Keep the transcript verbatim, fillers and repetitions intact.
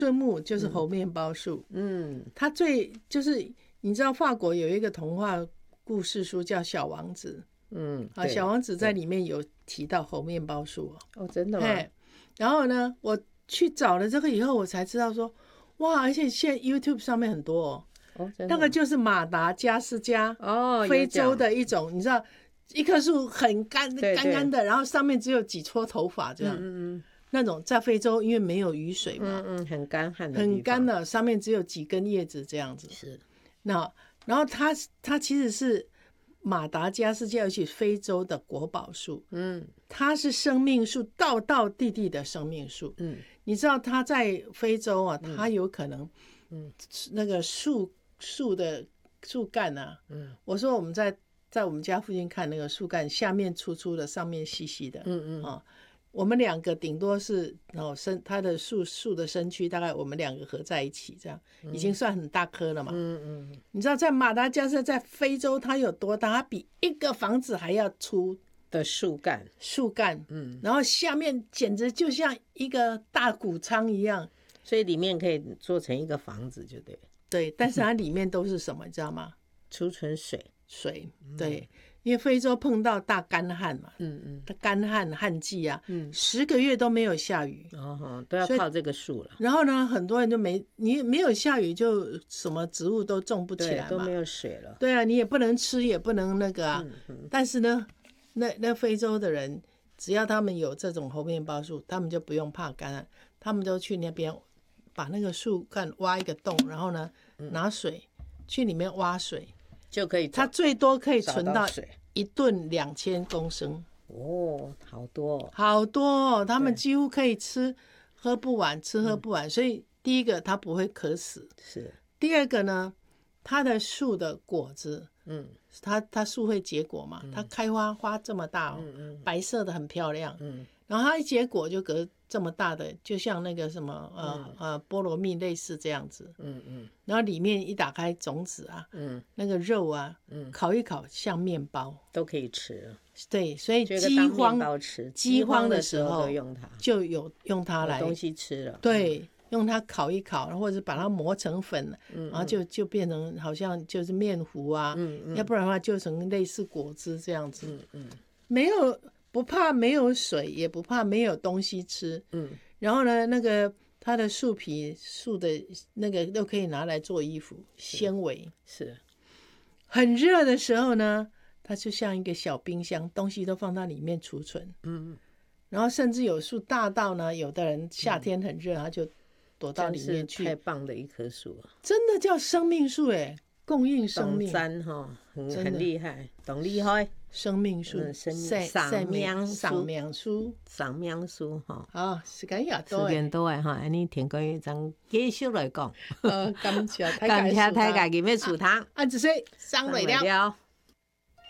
树木就是猴面包树。嗯，它最就是你知道法国有一个童话故事书叫《小王子》。嗯，啊，小王子在里面有提到猴面包树哦。哦，真的吗？ 然后呢，我去找了这个以后，我才知道说，哇，而且现在 YouTube 上面很多哦。哦，那个就是马达加斯加哦，非洲的一种，你知道，一棵树很干干干的，然后上面只有几撮头发这样。嗯嗯。那种在非洲，因为没有雨水嘛， 嗯嗯，很干旱的， 很干的，上面只有几根叶子这样子。 是。 那然后它它其实是马达加斯加，而且非洲的国宝树。嗯，它是生命树，道道地地的生命树。嗯，你知道它在非洲啊，它有可能，嗯，那个树树的树干啊，嗯，我说我们在在我们家附近看那个树干，下面粗粗的，上面细细的。嗯嗯啊。我们两个顶多是哦身它的树树的身躯大概我们两个合在一起这样，已经算很大棵了嘛。嗯嗯。你知道在马达加斯加在非洲它有多大？它比一个房子还要粗的树干， 树干。嗯。然后下面简直就像一个大谷仓一样， 所以里面可以做成一个房子，就对。 对，但是它里面都是什么，你知道吗？ 储存水。 水，对。因为非洲碰到大干旱嘛，嗯嗯，它干旱旱季啊，嗯，十个月都没有下雨， 哦，都要靠这个树了。 然后呢，很多人就没你没有下雨，就什么植物都种不起来嘛， 都没有水了。 对啊，你也不能吃，也不能那个啊。嗯嗯、但是呢，那那非洲的人，只要他们有这种猴面包树，他们就不用怕干旱，他们都去那边把那个树干挖一个洞，然后呢，拿水去里面挖水。 就可以， 它最多可以存到一吨两千公升哦，好多、哦， 好多哦！他们几乎可以吃喝不完，吃喝不完。嗯、所以第一个它不会渴死， 是。 第二个呢，它的树的果子，嗯，它它树会结果嘛，嗯、它开花花这么大哦，嗯嗯、白色的很漂亮，嗯，然后它一结果就隔这么大的，就像那个什么呃、嗯、呃菠萝蜜类似这样子，嗯嗯，然后里面一打开种子啊，嗯，那个肉啊，嗯，烤一烤像面包都可以吃， 对，所以饥荒饥荒的时候用它， 就有用它来东西吃了， 对，用它烤一烤，或者把它磨成粉，嗯，然后就就变成好像就是面糊啊，嗯嗯，要不然的话就成类似果汁这样子，嗯嗯，没有。不怕没有水，也不怕没有东西吃。嗯，然后呢，那个它的树皮、树的那个都可以拿来做衣服，纤维是。 很热的时候呢，它就像一个小冰箱，东西都放到里面储存。嗯，然后甚至有树大到呢，有的人夏天很热，他就躲到里面去。 太棒的一棵树啊！ 真的叫生命树哎，供应生命。 懂真哈，很很厉害，懂厉害。 生命树， 嗯、生命生命树， 生命树哈。 啊，时间也多， 时间多诶哈，安尼听过一张继续来讲。 呃，感谢感谢大家今日收听， 啊，就是上来了。